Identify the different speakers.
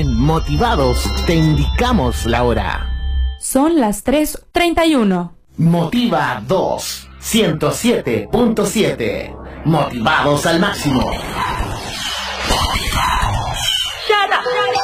Speaker 1: En Motivados te indicamos la hora.
Speaker 2: Son las 3:31.
Speaker 1: Motiva 2, 107.7. Motivados al máximo.